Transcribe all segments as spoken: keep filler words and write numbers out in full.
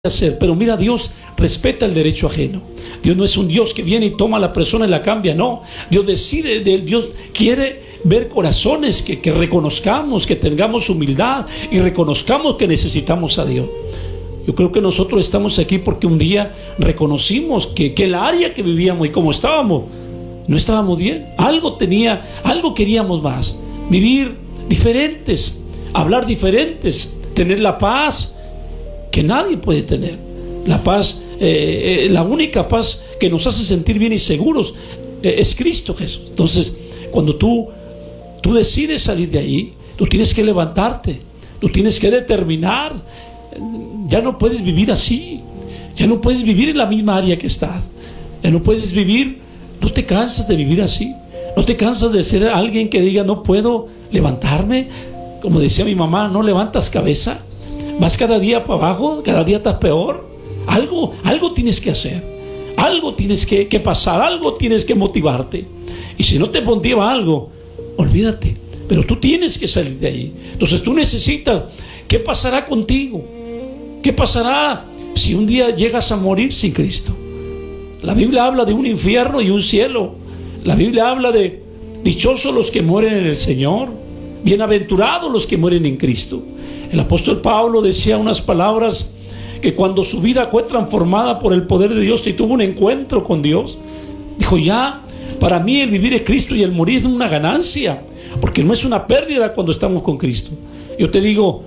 hacer, pero mira, Dios respeta el derecho ajeno. Dios no es un Dios que viene y toma a la persona y la cambia, no. Dios decide, Dios quiere ver corazones que, que reconozcamos, que tengamos humildad y reconozcamos que necesitamos a Dios. Yo creo que nosotros estamos aquí porque un día reconocimos que, que el área que vivíamos y como estábamos, no estábamos bien. Algo tenía, algo queríamos más. Vivir diferentes, hablar diferentes, tener la paz que nadie puede tener. La paz, eh, eh, la única paz que nos hace sentir bien y seguros eh, es Cristo Jesús. Entonces, cuando tú, tú decides salir de ahí, tú tienes que levantarte, tú tienes que determinar. Ya no puedes vivir así, ya no puedes vivir en la misma área que estás, ya no puedes vivir, no te cansas de vivir así, no te cansas de ser alguien que diga no puedo levantarme, como decía mi mamá, no levantas cabeza. Vas cada día para abajo, cada día estás peor. Algo, algo tienes que hacer, algo tienes que, que pasar, algo tienes que motivarte. Y si no te motiva algo, olvídate. Pero tú tienes que salir de ahí. Entonces tú necesitas, ¿qué pasará contigo? ¿Qué pasará si un día llegas a morir sin Cristo? La Biblia habla de un infierno y un cielo. La Biblia habla de dichosos los que mueren en el Señor, bienaventurados los que mueren en Cristo. El apóstol Pablo decía unas palabras que cuando su vida fue transformada por el poder de Dios y tuvo un encuentro con Dios, dijo: ya, para mí el vivir es Cristo y el morir es una ganancia, porque no es una pérdida cuando estamos con Cristo. Yo te digo,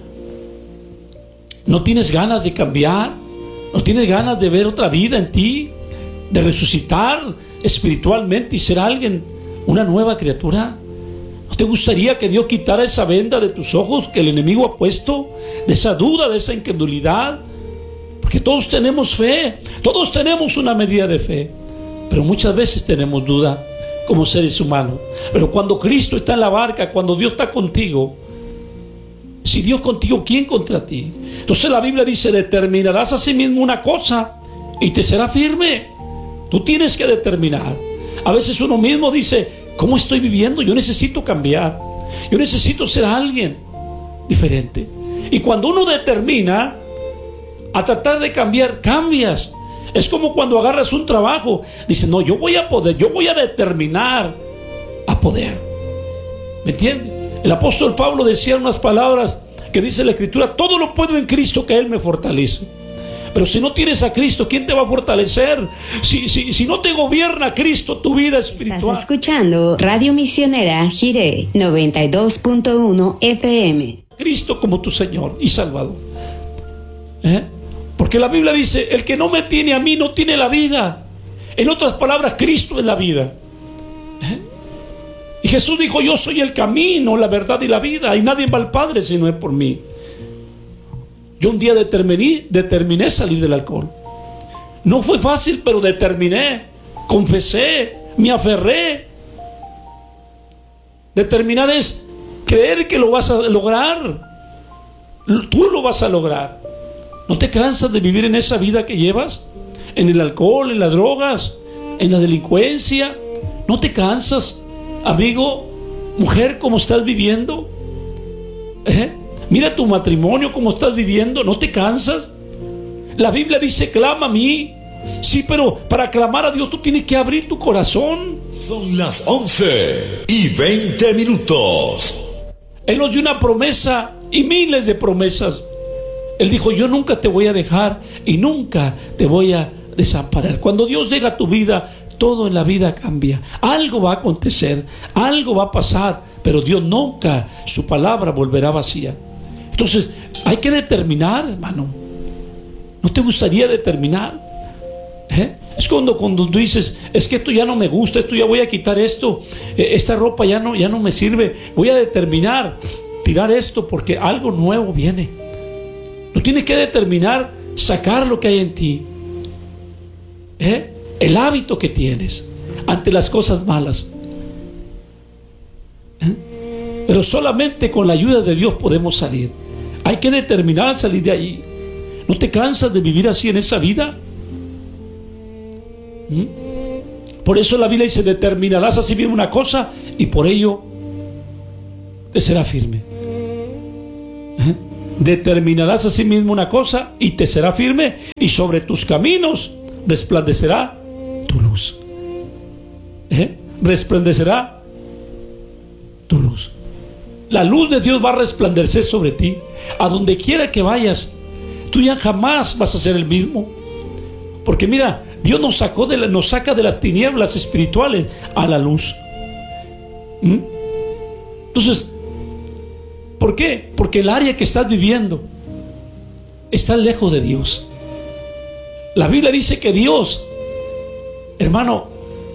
¿no tienes ganas de cambiar? ¿No tienes ganas de ver otra vida en ti? ¿De resucitar espiritualmente y ser alguien, una nueva criatura? ¿No te gustaría que Dios quitara esa venda de tus ojos que el enemigo ha puesto? De esa duda, de esa incredulidad. Porque todos tenemos fe, todos tenemos una medida de fe, pero muchas veces tenemos duda como seres humanos. Pero cuando Cristo está en la barca, cuando Dios está contigo, si Dios contigo, ¿quién contra ti? Entonces la Biblia dice: determinarás a sí mismo una cosa y te será firme. Tú tienes que determinar. A veces uno mismo dice: ¿cómo estoy viviendo? Yo necesito cambiar, yo necesito ser alguien diferente. Y cuando uno determina a tratar de cambiar, cambias. Es como cuando agarras un trabajo, dices: no, yo voy a poder, yo voy a determinar a poder. ¿Me entiendes? El apóstol Pablo decía unas palabras que dice la Escritura: todo lo puedo en Cristo que Él me fortalece. Pero si no tienes a Cristo, ¿quién te va a fortalecer? Si, si, si no te gobierna Cristo, tu vida espiritual. Estás escuchando Radio Misionera Jiré noventa y dos punto uno F M. Cristo como tu Señor y Salvador. ¿Eh? Porque la Biblia dice: el que no me tiene a mí no tiene la vida. En otras palabras, Cristo es la vida. ¿Eh? Y Jesús dijo: yo soy el camino, la verdad y la vida, y nadie va al Padre si no es por mí. Yo un día determiné, determiné salir del alcohol. No fue fácil, pero determiné, confesé, me aferré. Determinar es creer que lo vas a lograr. Tú lo vas a lograr. ¿No te cansas de vivir en esa vida que llevas? En el alcohol, en las drogas, en la delincuencia. ¿No te cansas, amigo, mujer, cómo estás viviendo? ¿Eh? Mira tu matrimonio, cómo estás viviendo. ¿No te cansas? La Biblia dice: clama a mí. Sí, pero para clamar a Dios tú tienes que abrir tu corazón. Son las once y veinte minutos. Él nos dio una promesa y miles de promesas. Él dijo: yo nunca te voy a dejar y nunca te voy a desamparar. Cuando Dios llega a tu vida, todo en la vida cambia. Algo va a acontecer, algo va a pasar, pero Dios nunca, su palabra volverá vacía. Entonces hay que determinar, hermano. ¿No te gustaría determinar? ¿Eh? Es cuando, cuando tú dices: es que esto ya no me gusta, esto ya voy a quitar esto, eh, esta ropa ya no, ya no me sirve, voy a determinar tirar esto porque algo nuevo viene. Tú tienes que determinar sacar lo que hay en ti, ¿eh? El hábito que tienes ante las cosas malas, ¿eh? Pero solamente con la ayuda de Dios podemos salir. Hay que determinar salir de ahí. ¿No te cansas de vivir así en esa vida? ¿Mm? Por eso la Biblia dice: determinarás así mismo una cosa y por ello te será firme. ¿Eh? determinarás a sí mismo una cosa y te será firme, y sobre tus caminos resplandecerá tu luz. ¿Eh? Resplandecerá tu luz. La luz de Dios va a resplandecer sobre ti. A donde quiera que vayas, tú ya jamás vas a ser el mismo. Porque mira, Dios nos sacó de la, nos saca de las tinieblas espirituales a la luz. ¿Mm? Entonces, ¿por qué? Porque el área que estás viviendo está lejos de Dios. La Biblia dice que Dios, hermano,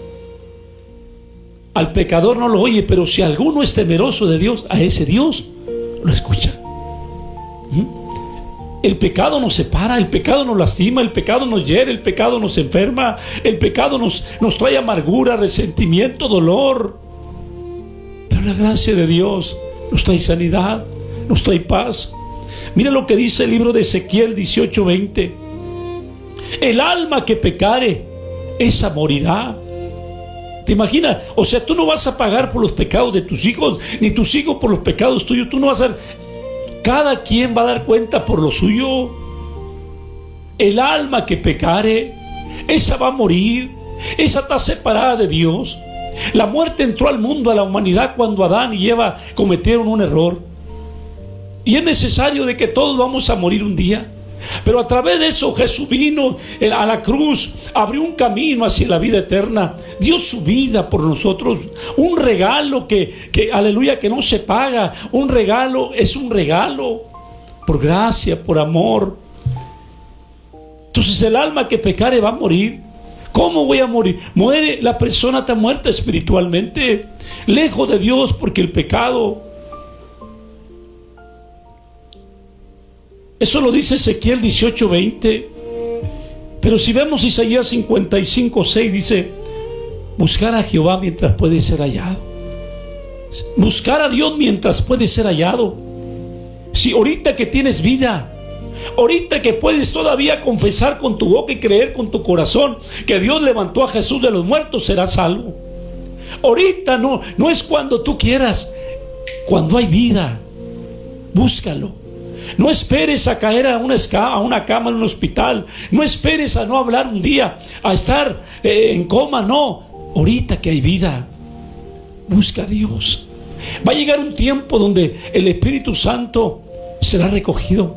al pecador no lo oye, pero si alguno es temeroso de Dios, a ese Dios lo escucha. ¿Mm? El pecado nos separa, el pecado nos lastima, el pecado nos hiere, el pecado nos enferma, el pecado nos, nos trae amargura, resentimiento, dolor. Pero la gracia de Dios nos trae sanidad, nos trae paz. Mira lo que dice el libro de Ezequiel dieciocho veinte. El alma que pecare, esa morirá. ¿Te imaginas? O sea, tú no vas a pagar por los pecados de tus hijos, ni tus hijos por los pecados tuyos. Tú no vas a... Cada quien va a dar cuenta por lo suyo. El alma que pecare, esa va a morir. Esa está separada de Dios. La muerte entró al mundo, a la humanidad, cuando Adán y Eva cometieron un error. Y es necesario de que todos vamos a morir un día. Pero a través de eso Jesús vino a la cruz, abrió un camino hacia la vida eterna, dio su vida por nosotros, un regalo que, que aleluya, que no se paga. Un regalo es un regalo, por gracia, por amor. Entonces el alma que pecare va a morir. ¿Cómo voy a morir? Muere, la persona está muerta espiritualmente, lejos de Dios, porque el pecado... Eso lo dice Ezequiel dieciocho veinte. Pero si vemos Isaías cincuenta y cinco seis, dice: buscar a Jehová mientras puede ser hallado. Buscar a Dios mientras puede ser hallado. Si ahorita que tienes vida, ahorita que puedes todavía confesar con tu boca y creer con tu corazón que Dios levantó a Jesús de los muertos, serás salvo. Ahorita no, no es cuando tú quieras. Cuando hay vida, búscalo. No esperes a caer a una, esca- a una cama en un hospital. No esperes a no hablar un día, a estar eh, en coma. No, ahorita que hay vida, busca a Dios. Va a llegar un tiempo donde el Espíritu Santo será recogido.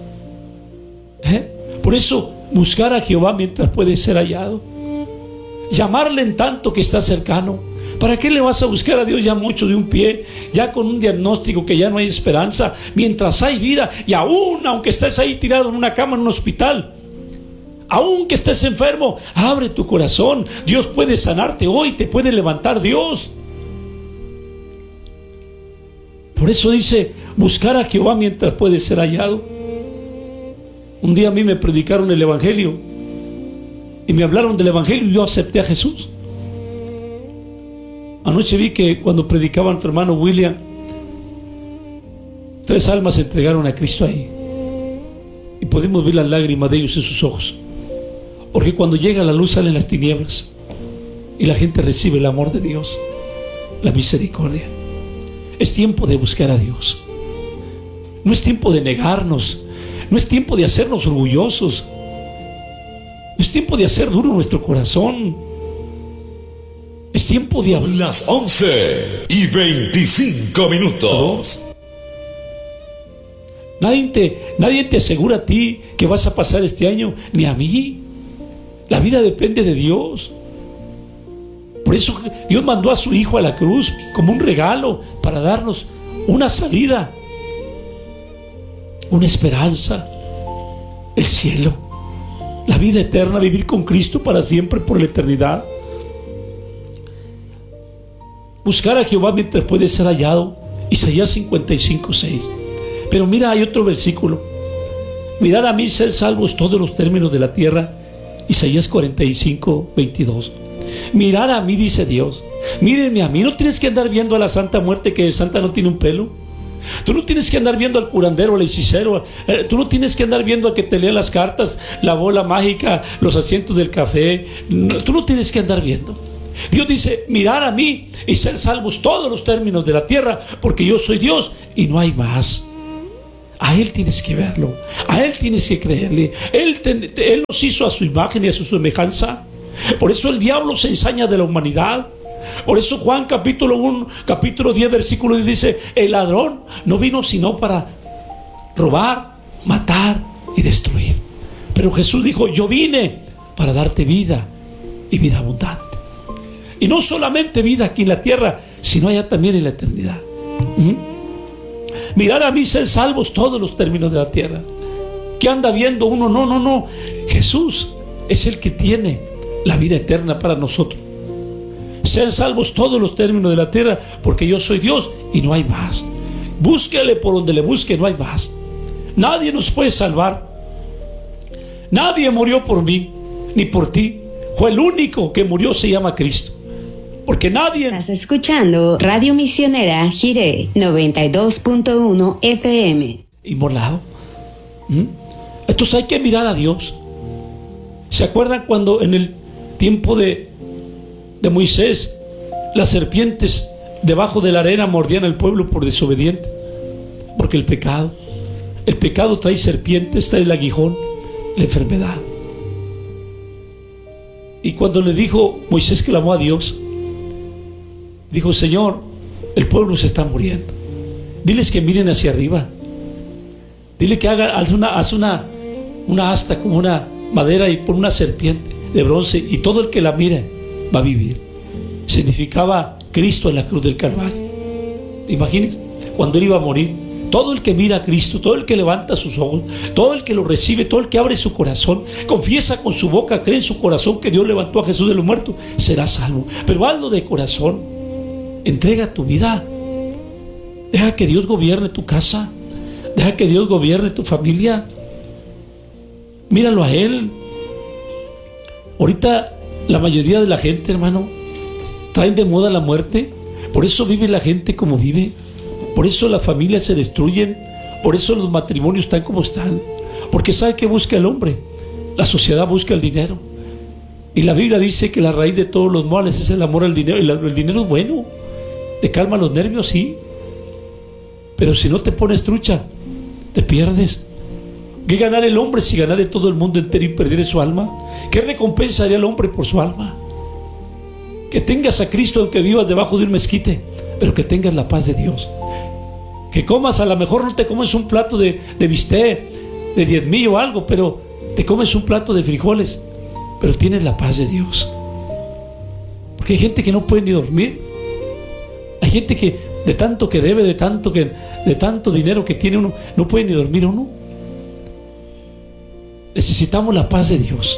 ¿Eh? Por eso, buscar a Jehová mientras puede ser hallado. Llamarle en tanto que está cercano. ¿Para qué le vas a buscar a Dios ya mucho de un pie, ya con un diagnóstico que ya no hay esperanza, mientras hay vida? Y aún aunque estés ahí tirado en una cama en un hospital, aún que estés enfermo, abre tu corazón. Dios puede sanarte hoy, te puede levantar Dios. Por eso dice: buscar a Jehová mientras puede ser hallado. Un día a mí me predicaron el Evangelio y me hablaron del Evangelio y yo acepté a Jesús. Anoche vi que cuando predicaba nuestro hermano William, tres almas se entregaron a Cristo ahí. Y podemos ver las lágrimas de ellos en sus ojos. Porque cuando llega la luz salen las tinieblas. Y la gente recibe el amor de Dios, la misericordia. Es tiempo de buscar a Dios. No es tiempo de negarnos. No es tiempo de hacernos orgullosos. No es tiempo de hacer duro nuestro corazón. Es tiempo de hablar. Son las once y veinticinco minutos. Nadie te, nadie te asegura a ti que vas a pasar este año, ni a mí. La vida depende de Dios. Por eso Dios mandó a su Hijo a la cruz como un regalo para darnos una salida, una esperanza, el cielo, la vida eterna, vivir con Cristo para siempre, por la eternidad. Buscar a Jehová mientras puede ser hallado. Isaías cincuenta y cinco seis. Pero mira, hay otro versículo: mirad a mí, ser salvos todos los términos de la tierra. Isaías cuarenta y cinco veintidós. Mirad a mí, dice Dios. Mírenme a mí. No tienes que andar viendo a la Santa Muerte, que de santa no tiene un pelo. Tú no tienes que andar viendo al curandero, al hechicero. eh, Tú no tienes que andar viendo a que te lea las cartas, la bola mágica, los asientos del café. No, tú no tienes que andar viendo. Dios dice: mirar a mí y ser salvos todos los términos de la tierra, porque yo soy Dios y no hay más. A Él tienes que verlo, a Él tienes que creerle. Él, te, te, él nos hizo a su imagen y a su semejanza. Por eso el diablo se ensaña de la humanidad. Por eso Juan capítulo uno, capítulo diez, versículo diez dice: el ladrón no vino sino para robar, matar y destruir. Pero Jesús dijo: yo vine para darte vida y vida abundante. Y no solamente vida aquí en la tierra, sino allá también en la eternidad. ¿Mm? Mirar a mí, ser salvos todos los términos de la tierra. ¿Qué anda viendo uno? No, no, no. Jesús es el que tiene la vida eterna para nosotros. Sean salvos todos los términos de la tierra, porque yo soy Dios y no hay más. Búsquele por donde le busque, no hay más. Nadie nos puede salvar. Nadie murió por mí ni por ti. Fue el único que murió, se llama Cristo. Porque nadie... Estás escuchando Radio Misionera Jiré noventa y dos punto uno F M. Inmolado. ¿Mm? Entonces hay que mirar a Dios. ¿Se acuerdan cuando en el tiempo de, de Moisés las serpientes debajo de la arena mordían al pueblo por desobediente? Porque el pecado, el pecado trae serpientes, trae el aguijón, la enfermedad. Y cuando le dijo Moisés, clamó a Dios, dijo: Señor, el pueblo se está muriendo. Diles que miren hacia arriba. Dile que haga, haz una, haz una, una asta como una madera y pon una serpiente de bronce, y todo el que la mire va a vivir. Significaba Cristo en la cruz del Calvario. Imagínense, cuando él iba a morir, todo el que mira a Cristo, todo el que levanta sus ojos, todo el que lo recibe, todo el que abre su corazón, confiesa con su boca, cree en su corazón que Dios levantó a Jesús de los muertos, será salvo. Pero hazlo de corazón. Entrega tu vida. Deja que Dios gobierne tu casa. Deja que Dios gobierne tu familia. Míralo a Él. Ahorita la mayoría de la gente, hermano, traen de moda la muerte. Por eso vive la gente como vive. Por eso las familias se destruyen. Por eso los matrimonios están como están. Porque ¿sabe qué busca el hombre? La sociedad busca el dinero. Y la Biblia dice que la raíz de todos los males es el amor al dinero. Y el dinero es bueno. Te calma los nervios, sí. Pero si no te pones trucha, te pierdes. ¿Qué ganar el hombre si ganare todo el mundo entero y perdiere su alma? ¿Qué recompensa haría el hombre por su alma? Que tengas a Cristo aunque vivas debajo de un mezquite, pero que tengas la paz de Dios. Que comas, a lo mejor no te comes un plato de, de bistec, de diez mil o algo, pero te comes un plato de frijoles, pero tienes la paz de Dios. Porque hay gente que no puede ni dormir. Hay gente que de tanto que debe, de tanto que de tanto dinero que tiene uno, no puede ni dormir uno. Necesitamos la paz de Dios.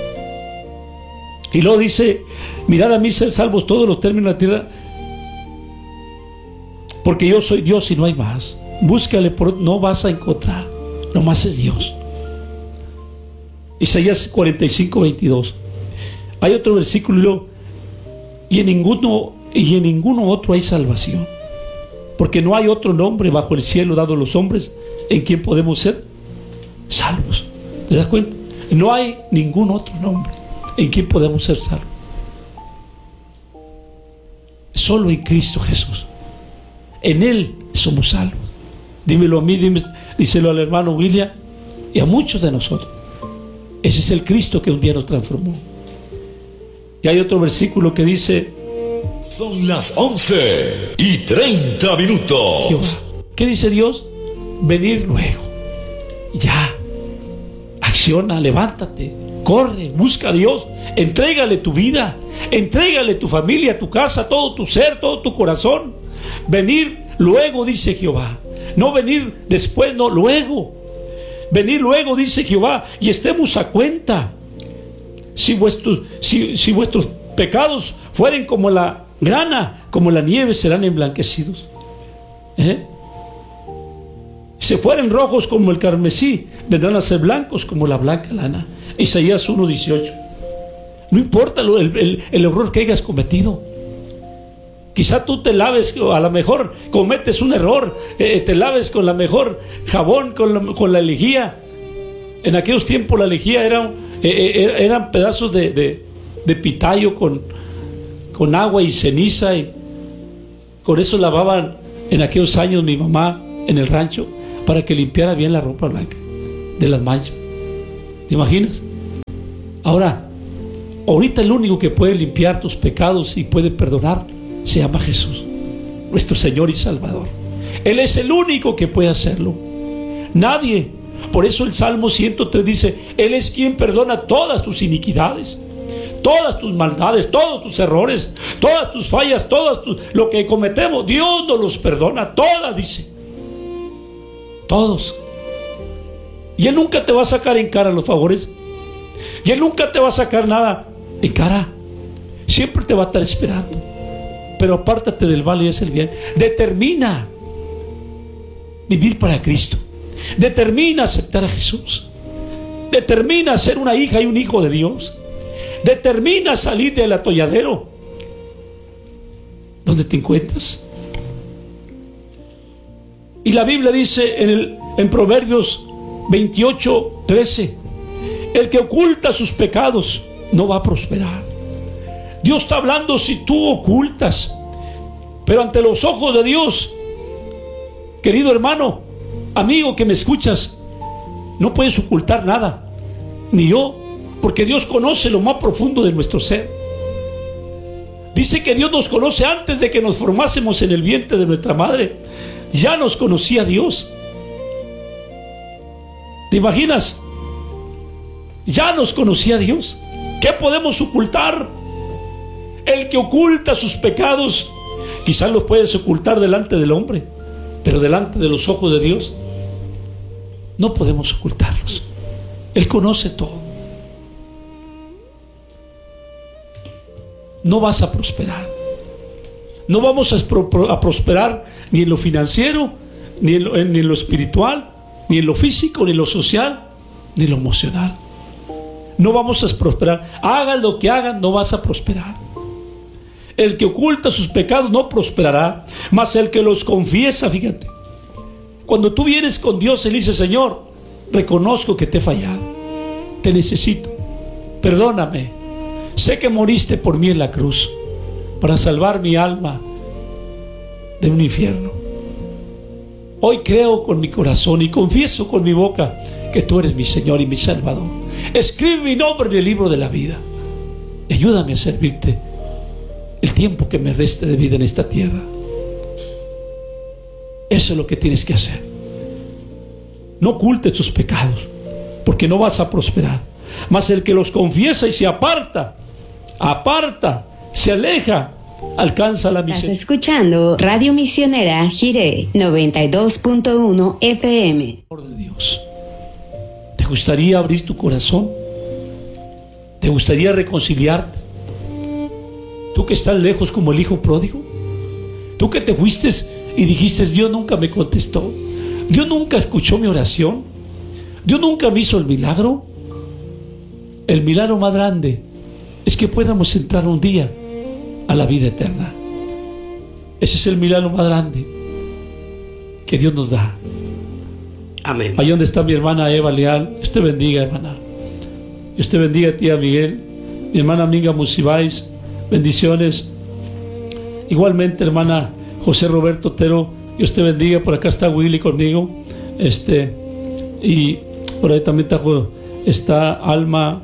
Y luego dice: mirad a mí, ser salvos todos los términos de la tierra, porque yo soy Dios y no hay más. Búscale, por, no vas a encontrar. Nomás es Dios. Isaías cuarenta y cinco, veintidós. Hay otro versículo: y en ninguno y en ninguno otro hay salvación, porque no hay otro nombre bajo el cielo dado a los hombres en quien podemos ser salvos. ¿Te das cuenta? No hay ningún otro nombre en quien podemos ser salvos. Solo en Cristo Jesús. En Él somos salvos. Dímelo a mí, dime, díselo al hermano William y a muchos de nosotros. Ese es el Cristo que un día nos transformó. Y hay otro versículo que dice: son las once y treinta minutos. Jehová, ¿qué dice Dios? Venir luego. Ya. Acciona, levántate, corre, busca a Dios, entrégale tu vida, entrégale tu familia, tu casa, todo tu ser, todo tu corazón. Venir luego, dice Jehová. No venir después, no, luego. Venir luego, dice Jehová, y estemos a cuenta. Si vuestros, si, si vuestros pecados fueren como la grana, como la nieve, serán emblanquecidos. ¿Eh? Si fueren rojos como el carmesí, vendrán a ser blancos como la blanca lana. Isaías uno dieciocho. No importa lo, el, el, el error que hayas cometido. Quizá tú te laves, a lo mejor cometes un error, eh, te laves con la mejor jabón, con la, con la lejía. En aquellos tiempos la lejía era, eh, eh, eran pedazos de, de, de pitayo con, con agua y ceniza, y con eso lavaban en aquellos años mi mamá en el rancho. para que limpiara bien la ropa blanca de las manchas. ¿Te imaginas? Ahora, ahorita el único que puede limpiar tus pecados y puede perdonar se llama Jesús, nuestro Señor y Salvador. Él es el único que puede hacerlo. Nadie. Por eso el Salmo ciento tres dice: Él es quien perdona todas tus iniquidades, todas tus maldades, todos tus errores, todas tus fallas, todo tu, lo que cometemos. Dios nos los perdona, todas, dice. Todos. Y Él nunca te va a sacar en cara los favores. Y Él nunca te va a sacar nada en cara. Siempre te va a estar esperando. Pero apártate del mal y haz el bien. Determina vivir para Cristo. Determina aceptar a Jesús. Determina ser una hija y un hijo de Dios. Determina salir del atolladero donde te encuentras. Y la Biblia dice en, el, en Proverbios veintiocho, trece: el que oculta sus pecados no va a prosperar. Dios está hablando si tú ocultas, pero ante los ojos de Dios, querido hermano, amigo que me escuchas, no puedes ocultar nada, ni yo, porque Dios conoce lo más profundo de nuestro ser. Dice que Dios nos conoce antes de que nos formásemos en el vientre de nuestra madre. Ya nos conocía Dios. ¿Te imaginas? Ya nos conocía Dios. ¿Qué podemos ocultar? El que oculta sus pecados, quizás los puedes ocultar delante del hombre, pero delante de los ojos de Dios no podemos ocultarlos. Él conoce todo. No vas a prosperar. No vamos a, pro, a prosperar ni en lo financiero, ni en lo, ni en lo espiritual, ni en lo físico, ni en lo social, ni en lo emocional. No vamos a prosperar. Hagan lo que hagan, no vas a prosperar. El que oculta sus pecados no prosperará, mas el que los confiesa, fíjate, cuando tú vienes con Dios, Él dice: Señor, reconozco que te he fallado, te necesito, perdóname, sé que moriste por mí en la cruz para salvar mi alma de un infierno. Hoy creo con mi corazón y confieso con mi boca que tú eres mi Señor y mi Salvador. Escribe mi nombre en el libro de la vida. Ayúdame a servirte el tiempo que me reste de vida en esta tierra. Eso es lo que tienes que hacer. No ocultes tus pecados, porque no vas a prosperar. Mas el que los confiesa y se aparta, aparta, se aleja, alcanza la misericordia. Estás escuchando Radio Misionera Jiré noventa y dos punto uno F M. De Dios. ¿Te gustaría abrir tu corazón? ¿Te gustaría reconciliarte? Tú que estás lejos como el hijo pródigo, tú que te fuiste y dijiste: Dios nunca me contestó, Dios nunca escuchó mi oración, Dios nunca me hizo el milagro. El milagro más grande es que podamos entrar un día a la vida eterna. Ese es el milagro más grande que Dios nos da. Amén. Ahí donde está mi hermana Eva Leal, Dios te bendiga, hermana. Dios te bendiga, tía Miguel, mi hermana Minga Musibáis, bendiciones. Igualmente, hermana José Roberto Otero, Dios te bendiga. Por acá está Willy conmigo, este, y por ahí también está, está Alma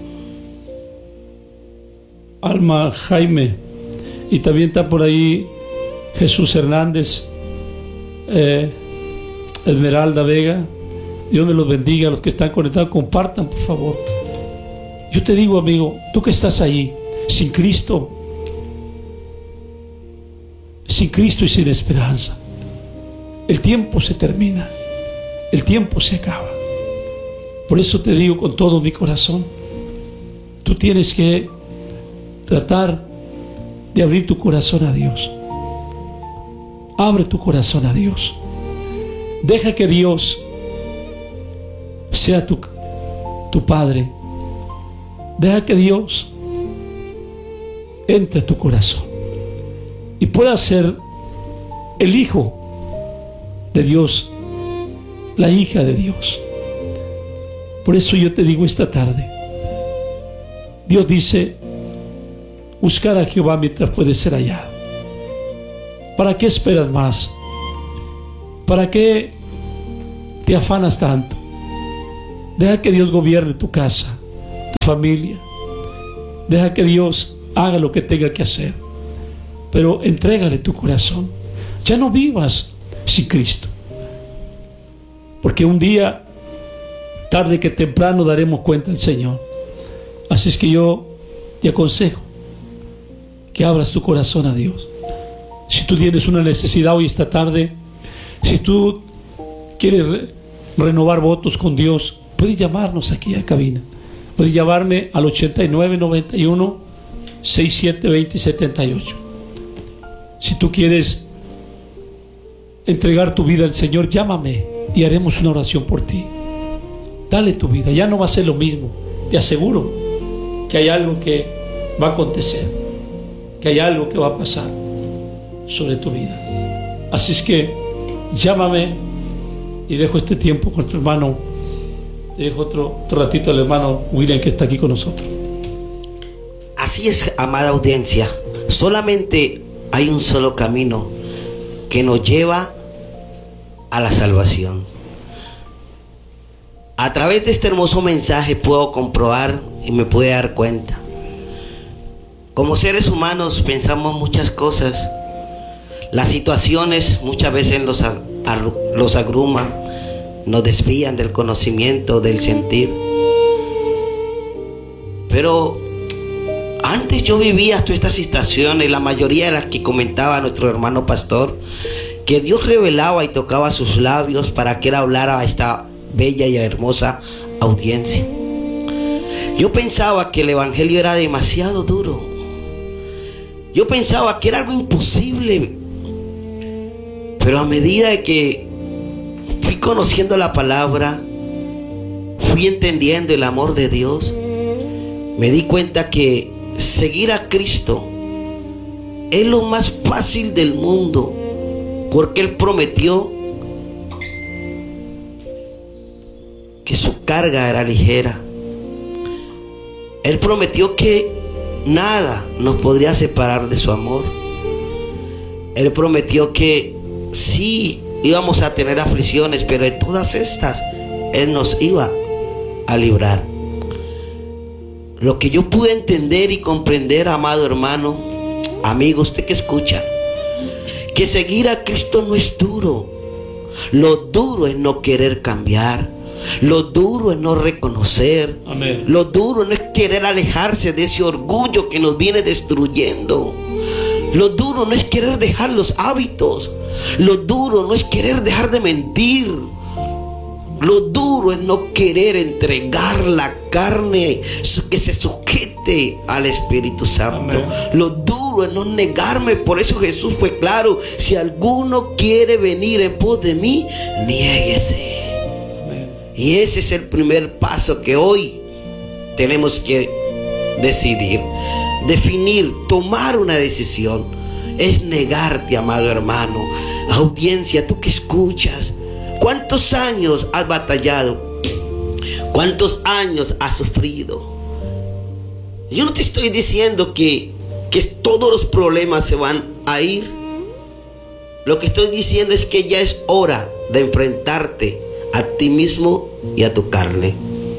Alma Jaime, y también está por ahí Jesús Hernández, eh, Esmeralda Vega. Dios me los bendiga. A los que están conectados, compartan, por favor. Yo te digo, amigo, tú que estás ahí sin Cristo, sin Cristo y sin esperanza, el tiempo se termina, el tiempo se acaba. Por eso te digo con todo mi corazón, tú tienes que tratar de abrir tu corazón a Dios. Abre tu corazón a Dios. Deja que Dios sea tu, tu Padre. Deja que Dios entre a tu corazón y pueda ser el Hijo de Dios, la hija de Dios. Por eso yo te digo esta tarde, Dios dice: buscar a Jehová mientras puede ser hallado. ¿Para qué esperas más? ¿Para qué te afanas tanto? Deja que Dios gobierne tu casa, tu familia. Deja que Dios haga lo que tenga que hacer. Pero entrégale tu corazón. Ya no vivas sin Cristo. Porque un día, tarde que temprano, daremos cuenta al Señor. Así es que yo te aconsejo que abras tu corazón a Dios. Si tú tienes una necesidad hoy esta tarde, si tú quieres re- renovar votos con Dios, puedes llamarnos aquí a cabina. Puedes llamarme al ochenta y nueve, noventa y uno, sesenta y siete, veinte, setenta y ocho. Si tú quieres entregar tu vida al Señor, llámame y haremos una oración por ti. Dale tu vida, ya no va a ser lo mismo. Te aseguro que hay algo que va a acontecer, que hay algo que va a pasar sobre tu vida. Así es que llámame y dejo este tiempo con tu hermano. Dejo otro, otro ratito al hermano William, que está aquí con nosotros. Así es, amada audiencia. Solamente hay un solo camino que nos lleva a la salvación. A través de este hermoso mensaje puedo comprobar y me puedo dar cuenta. Como seres humanos pensamos muchas cosas. Las situaciones muchas veces los, ag- los agruman, nos desvían del conocimiento, del sentir. Pero antes yo vivía todas estas situaciones, la mayoría de las que comentaba nuestro hermano pastor, que Dios revelaba y tocaba sus labios para que él hablara a esta bella y hermosa audiencia. Yo pensaba que el evangelio era demasiado duro. Yo pensaba que era algo imposible. Pero a medida de que fui conociendo la palabra, fui entendiendo el amor de Dios, me di cuenta que seguir a Cristo es lo más fácil del mundo, porque Él prometió que su carga era ligera. Él prometió que nada nos podría separar de su amor. Él prometió que sí íbamos a tener aflicciones, pero de todas estas Él nos iba a librar. Lo que yo pude entender y comprender, amado hermano, amigo, usted que escucha, que seguir a Cristo no es duro. Lo duro es no querer cambiar. Lo duro es no reconocer. Amén. Lo duro no es querer alejarse de ese orgullo que nos viene destruyendo. Lo duro no es querer dejar los hábitos. Lo duro no es querer dejar de mentir. Lo duro es no querer entregar la carne que se sujete al Espíritu Santo. Amén. Lo duro es no negarme. Por eso Jesús fue claro: si alguno quiere venir en pos de mí, niéguese. Amén. Y ese es el primer paso que hoy tenemos que decidir, definir, tomar una decisión. Es negarte, amado hermano. Audiencia, tú que escuchas, ¿cuántos años has batallado? ¿Cuántos años has sufrido? Yo no te estoy diciendo que, que todos los problemas se van a ir. Lo que estoy diciendo es que ya es hora de enfrentarte a ti mismo y a tu carne.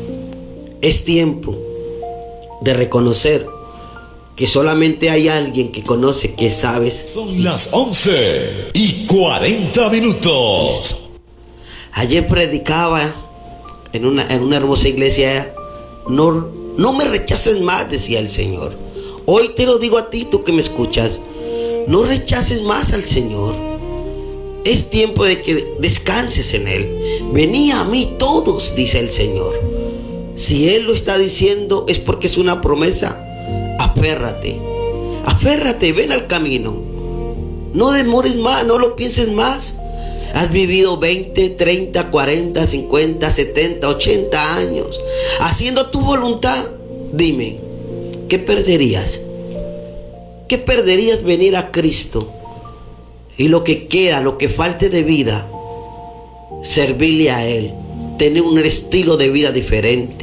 Es tiempo de reconocer que solamente hay alguien que conoce, que sabes. Son las once y cuarenta minutos. Ayer predicaba en una, en una hermosa iglesia. No, no me rechaces más, decía el Señor. Hoy te lo digo a ti, tú que me escuchas. No rechaces más al Señor. Es tiempo de que descanses en Él. Venid a mí todos, dice el Señor. Si Él lo está diciendo es porque es una promesa. Aférrate, aférrate, ven al camino. No demores más, no lo pienses más. Has vivido veinte, treinta, cuarenta, cincuenta, setenta, ochenta años haciendo tu voluntad. Dime, ¿qué perderías? ¿Qué perderías venir a Cristo? Y lo que queda, lo que falte de vida, servirle a Él, tener un estilo de vida diferente,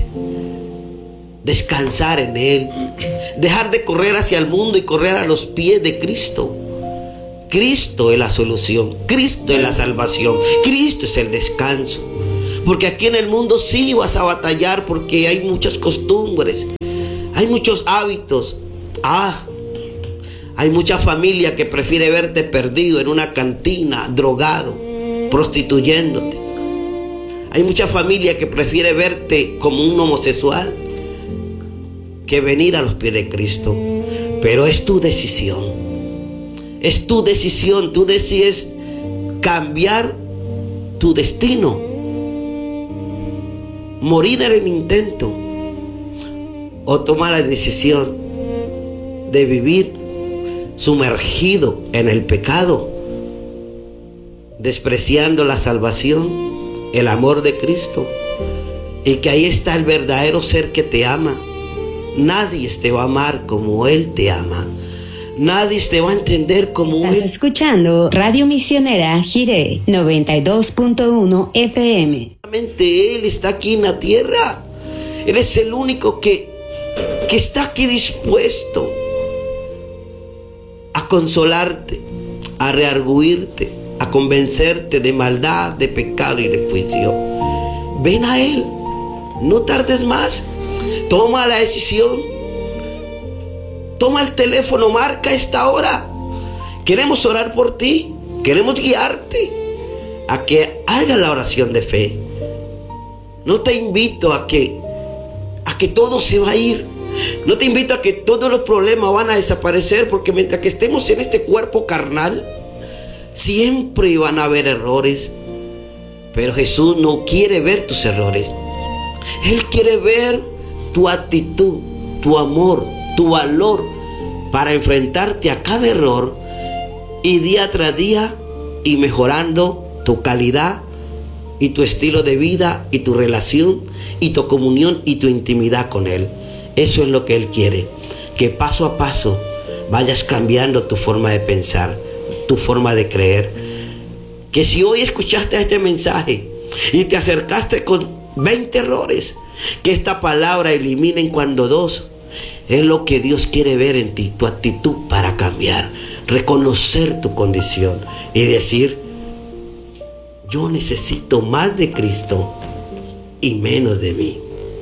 descansar en Él, dejar de correr hacia el mundo y correr a los pies de Cristo. Cristo es la solución, Cristo es la salvación, Cristo es el descanso. Porque aquí en el mundo sí vas a batallar, porque hay muchas costumbres, hay muchos hábitos. Ah, hay mucha familia que prefiere verte perdido en una cantina, drogado, prostituyéndote. Hay mucha familia que prefiere verte como un homosexual que venir a los pies de Cristo. Pero es tu decisión. Es tu decisión. Tú decides cambiar tu destino, morir en el intento, o tomar la decisión de vivir sumergido en el pecado, despreciando la salvación, el amor de Cristo, y que ahí está el verdadero ser que te ama. Nadie te va a amar como Él te ama. Nadie te va a entender como Estás Él. escuchando Radio Misionera Jiré noventa y dos punto uno F M. Solamente Él está aquí en la tierra. Él es el único que, que está aquí dispuesto a consolarte, a rearguirte, a convencerte de maldad, de pecado y de juicio. Ven a Él, no tardes más. Toma la decisión. Toma el teléfono, marca esta hora. Queremos orar por ti. Queremos guiarte a que hagas la oración de fe. No te invito a que, a que todo se va a ir. No te invito a que todos los problemas van a desaparecer, porque mientras que estemos en este cuerpo carnal, siempre van a haber errores. Pero Jesús no quiere ver tus errores. Él quiere ver tu actitud, tu amor, tu valor para enfrentarte a cada error y día tras día y mejorando tu calidad y tu estilo de vida y tu relación y tu comunión y tu intimidad con Él. Eso es lo que Él quiere, que paso a paso vayas cambiando tu forma de pensar, tu forma de creer. Que si hoy escuchaste este mensaje y te acercaste con veinte errores, que esta palabra eliminen cuando dos. Es lo que Dios quiere ver en ti, tu actitud para cambiar, reconocer tu condición y decir: yo necesito más de Cristo y menos de mí.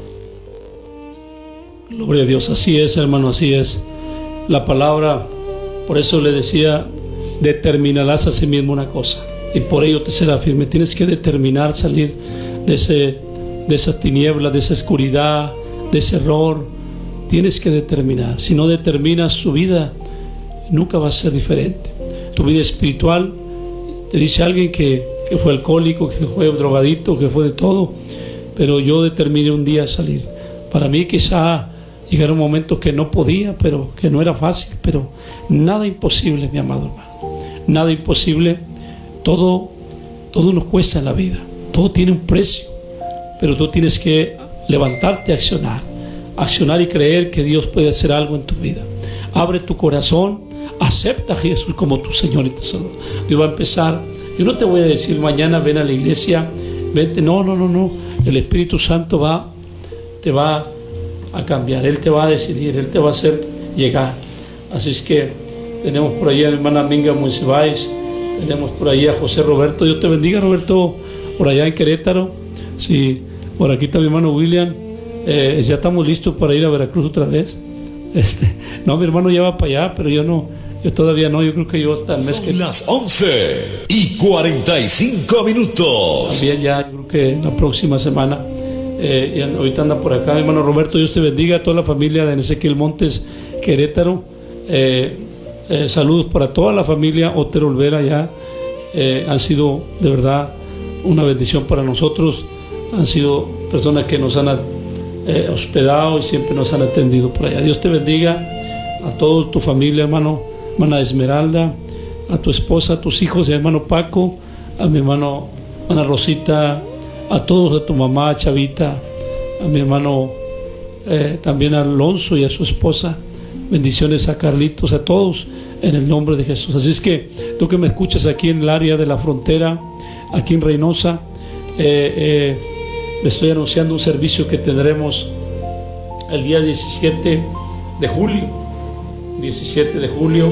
Gloria a Dios, así es, hermano, así es. La palabra, por eso le decía, determinarás a sí mismo una cosa y por ello te será firme. Tienes que determinar salir de ese, de esa tiniebla, de esa oscuridad, de ese error. Tienes que determinar. Si no determinas tu vida, nunca va a ser diferente. Tu vida espiritual, te dice alguien que, que fue alcohólico, que fue drogadito, que fue de todo, pero yo determiné un día salir. Para mí quizá llegara un momento que no podía, pero que no era fácil, pero nada imposible, mi amado hermano. Nada imposible. Todo, todo nos cuesta en la vida. Todo tiene un precio, pero tú tienes que levantarte a accionar. Accionar y creer que Dios puede hacer algo en tu vida. Abre tu corazón, acepta a Jesús como tu Señor y tu Salvador. Dios va a empezar. Yo no te voy a decir mañana ven a la iglesia, vente. No, no, no, no. El Espíritu Santo va, te va a cambiar. Él te va a decidir, Él te va a hacer llegar. Así es que tenemos por ahí a la hermana Minga Monsiváis, tenemos por ahí a José Roberto. Dios te bendiga, Roberto, por allá en Querétaro. Sí, por aquí está mi hermano William. Eh, ya estamos listos para ir a Veracruz otra vez. Este, no, mi hermano ya va para allá, pero yo no, yo todavía no. Yo creo que yo hasta el mes que las once y cuarenta y cinco minutos. También ya, yo creo que la próxima semana. Eh, y ahorita anda por acá, mi hermano Roberto. Dios te bendiga, a toda la familia de Ezequiel Montes, Querétaro. Eh, eh, saludos para toda la familia Otero Olvera ya. Eh, han sido de verdad una bendición para nosotros. Han sido personas que nos han Eh, hospedado y siempre nos han atendido por allá. Dios te bendiga a toda tu familia, hermano, hermana Esmeralda, a tu esposa, a tus hijos, a mi hermano Paco, a mi hermano, hermana Rosita, a todos, a tu mamá Chavita, a mi hermano eh, también a Alonso y a su esposa. Bendiciones a Carlitos, a todos en el nombre de Jesús. Así es que tú que me escuchas aquí en el área de la frontera, aquí en Reynosa, eh, eh, le estoy anunciando un servicio que tendremos el día diecisiete de julio. diecisiete de julio.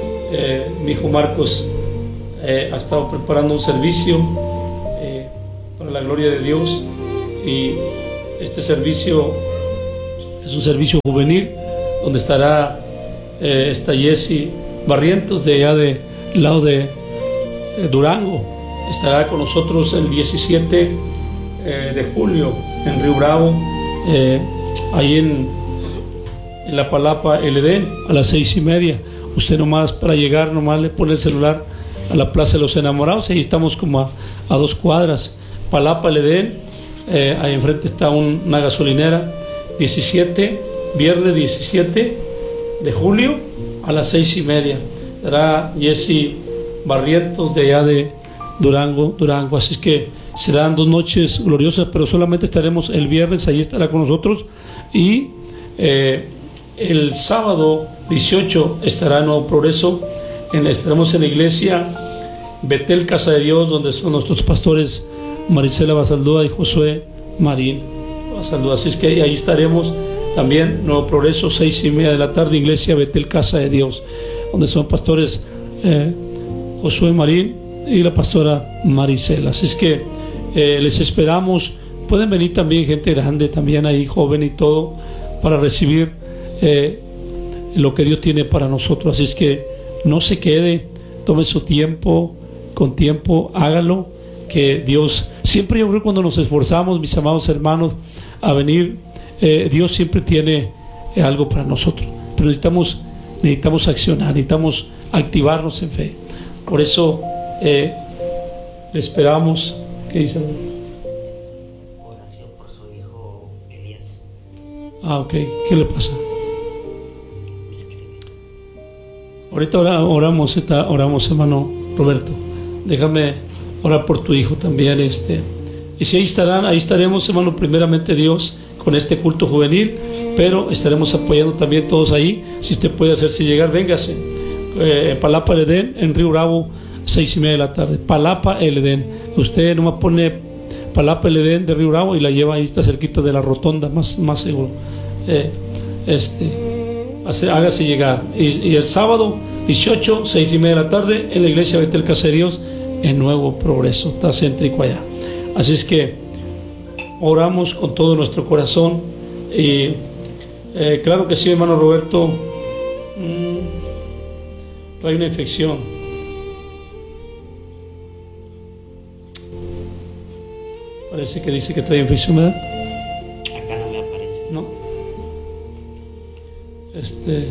Eh, mi hijo Marcos eh, ha estado preparando un servicio eh, para la gloria de Dios. Y este servicio es un servicio juvenil donde estará eh, esta Jessie Barrientos de allá de lado de eh, Durango. Estará con nosotros el diecisiete eh, de julio en Río Bravo, eh, ahí en, en la Palapa El Edén, a las seis y media. Usted nomás para llegar, nomás le pone el celular a la Plaza de los Enamorados, y ahí estamos como a, a dos cuadras. Palapa El Edén, eh, ahí enfrente está un, una gasolinera. diecisiete, viernes diecisiete de julio a las seis y media. Estará Jessie Barrientos de allá de Durango, Durango. Así es que serán dos noches gloriosas, pero solamente estaremos el viernes, ahí estará con nosotros. Y eh, el sábado dieciocho estará en Nuevo Progreso, en, estaremos en la iglesia Betel Casa de Dios, donde son nuestros pastores Marisela Basaldúa y Josué Marín Basaldúa. Así es que ahí estaremos también, Nuevo Progreso, seis y media de la tarde, iglesia Betel Casa de Dios, donde son pastores eh, Josué Marín y la pastora Marisela. Así es que eh, les esperamos. Pueden venir también gente grande, también ahí joven y todo, para recibir eh, lo que Dios tiene para nosotros. Así es que no se quede, tome su tiempo, con tiempo hágalo, que Dios, siempre yo creo que cuando nos esforzamos, mis amados hermanos, a venir, eh, Dios siempre tiene eh, algo para nosotros, pero necesitamos, necesitamos accionar, necesitamos activarnos en fe. Por eso eh, le esperamos. ¿Qué dice? Oración por su hijo Elías. Ah, ok. ¿Qué le pasa? Ahorita oramos, oramos, hermano Roberto. Déjame orar por tu hijo también. Este. Y si ahí estarán, ahí estaremos, hermano, primeramente Dios, con este culto juvenil, pero estaremos apoyando también todos ahí. Si usted puede hacerse llegar, véngase. Eh, Palapa El Edén, en Río Bravo, seis y media de la tarde. Palapa El Edén. Usted nomás pone Palapa El Edén de Río Bravo y la lleva, ahí está cerquita de la rotonda, más, más seguro. Eh, este, hace, hágase llegar. Y, y el sábado dieciocho, seis y media de la tarde, en la iglesia Betel Casa de Dios, en Nuevo Progreso, está céntrico allá. Así es que oramos con todo nuestro corazón. Y eh, claro que sí, hermano Roberto, mmm, trae una infección. Parece que dice que trae infección, ¿verdad? Acá no me aparece. No. Este.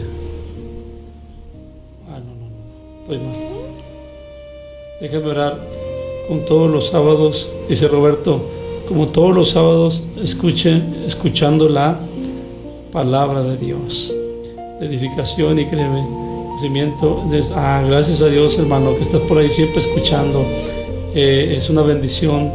Ah, no, no, no. Estoy mal. Déjame orar. Como todos los sábados, dice Roberto, como todos los sábados, escuchen, escuchando la palabra de Dios, de edificación y crecimiento. Ah, gracias a Dios, hermano, que estás por ahí siempre escuchando. Eh, es una bendición.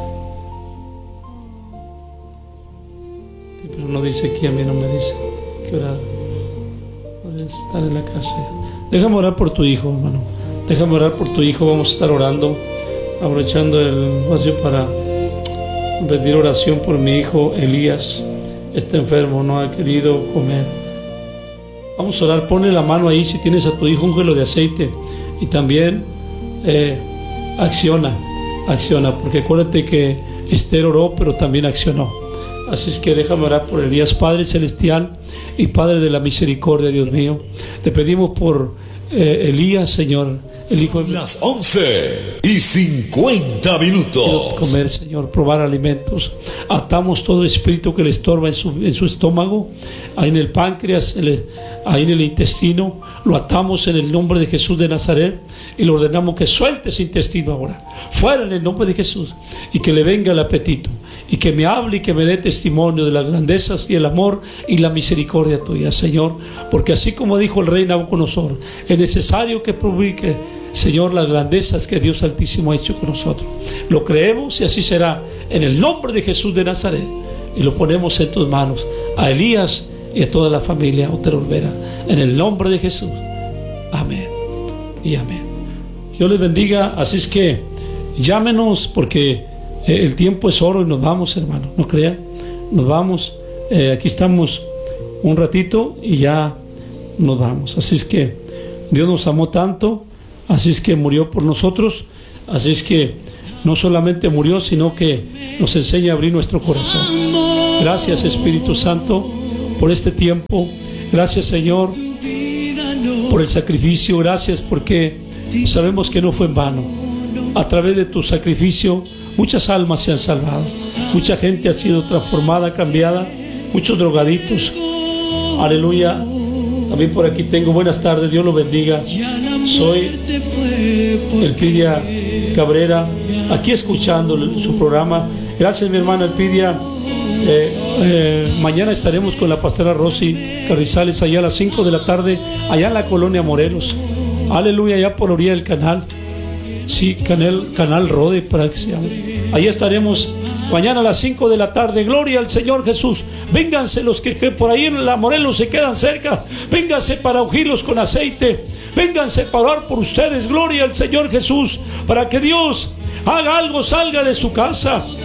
Sí, pero no dice aquí, a mí no me dice que orar. Puedes estar en la casa. Déjame orar por tu hijo, hermano. Déjame orar por tu hijo. Vamos a estar orando, aprovechando el espacio para pedir oración por mi hijo Elías. Está enfermo, no ha querido comer. Vamos a orar. Ponle la mano ahí, si tienes a tu hijo, úngelo de aceite. Y también eh, acciona, acciona, porque acuérdate que Esther oró, pero también accionó. Así es que déjame orar por Elías. Padre celestial y Padre de la misericordia, Dios mío, te pedimos por eh, Elías, Señor, el hijo de... Las once y cincuenta minutos. Comer, Señor, probar alimentos. Atamos todo espíritu que le estorba en su, en su estómago, ahí en el páncreas, el, ahí en el intestino. Lo atamos en el nombre de Jesús de Nazaret y le ordenamos que suelte ese intestino ahora, fuera en el nombre de Jesús, y que le venga el apetito, y que me hable y que me dé testimonio de las grandezas y el amor y la misericordia tuya, Señor, porque así como dijo el rey Nabucodonosor, es necesario que publique, Señor, las grandezas que Dios Altísimo ha hecho con nosotros. Lo creemos y así será, en el nombre de Jesús de Nazaret, y lo ponemos en tus manos, a Elías y a toda la familia Otero Olvera, en el nombre de Jesús. Amén y amén. Dios les bendiga. Así es que llámenos, porque eh, el tiempo es oro y nos vamos, hermano, no crean, nos vamos. Eh, aquí estamos un ratito y ya nos vamos. Así es que Dios nos amó tanto, así es que murió por nosotros. Así es que no solamente murió, sino que nos enseña a abrir nuestro corazón. Gracias, Espíritu Santo, por este tiempo. Gracias, Señor, por el sacrificio. Gracias porque sabemos que no fue en vano. A través de tu sacrificio muchas almas se han salvado, mucha gente ha sido transformada, cambiada, muchos drogaditos. Aleluya. También por aquí tengo, buenas tardes, Dios lo bendiga. Soy Elpidia Cabrera, aquí escuchando su programa. Gracias, mi hermana Elpidia. Eh, eh, mañana estaremos con la pastora Rosy Carrizales allá a las cinco de la tarde, allá en la colonia Morelos. Aleluya, allá por la orilla del canal. Sí, canal, canal Rode, para que se llame. Ahí estaremos mañana a las cinco de la tarde. Gloria al Señor Jesús. Vénganse los que, que por ahí en la Morelos se quedan cerca. Vénganse para ungirlos con aceite. Vénganse para orar por ustedes. Gloria al Señor Jesús. Para que Dios haga algo, salga de su casa.